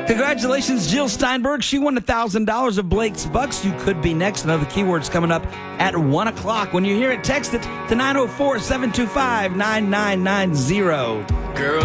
Congratulations, Jill Steinberg. She won $1,000 of Blake's Bucks. You could be next. Another keyword's coming up at 1 o'clock. When you hear it, text it to 904-725-9990. Girl,